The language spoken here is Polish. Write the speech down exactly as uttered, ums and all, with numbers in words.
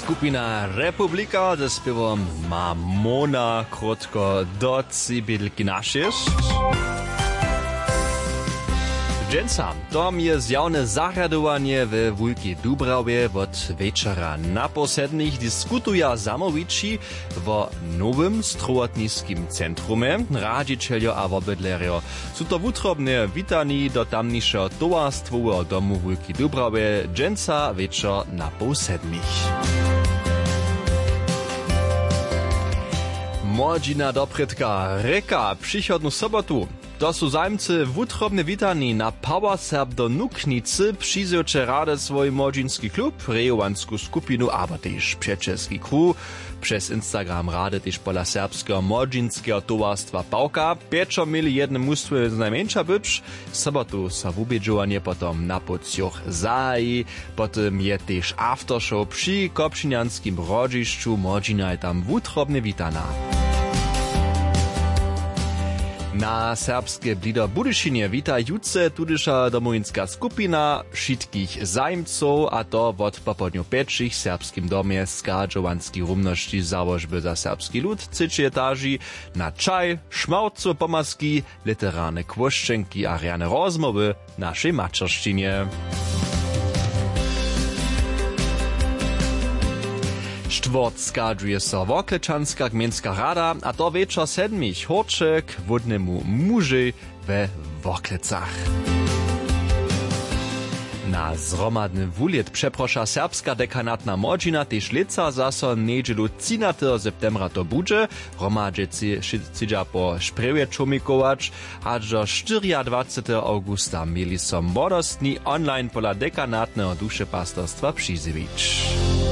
skupina Republika ze śpiewom Mamona krótko do cibidlki naszysz. Dżęca, tom je zjawne zahradowanie we Wulki Dubrawie od wieczora na posednych diskutuja zamowici w nowym strowotniskim centrumie radzicielio a wobydlerio. Są to wutrobne witani do tamniejszego towarstwowego domu Wulki Dubrawie dżęca wieczor na posednych. Młodzina doprytka reka przychodną sobotu. To su zajmcy wutrobne witani na Power Serb do Nuknicy przyjdzie rade swój młodzinski klub, rejowansku skupinu, aber też przyjacielski crew. Przez Instagram rade też pola serbskiego młodzinskiego towarstwa Pałka. Pieczo mieli jednym mustwie z najmniejsza być. Sobotu sa wubiedżowanie potom na pocjoch zaji. Potem je też aftershow przy kopszynianskim rodziszczu. Młodzina je tam wutrobne witana. Na serbskie blido Budyszynie wita jutce tudysza domowinska skupina wszystkich zajmców, a to od popodniu pieczych serbskim domie skadżowanskiej rumności założby za serbski lud, cycie etaży na czaj, szmałco pomaski, literarne kwoszczenki a rane rozmowy naszej maczerszczynie. Štwort skadžuje so Woklečanska gmejnska rada, a to wieczor sedmich horček wodnemu muži we Woklecach. Na zromadny wuliet przeprosza serbska dekanatna młodzina tež lica zaso niedzielu trzynastego septembra to budże, romadže cidza po szprewie czumikować, a do dwudziestego czwartego augusta mieli so młodostni online pola dekanatnego duszepastorstwa przyzywić.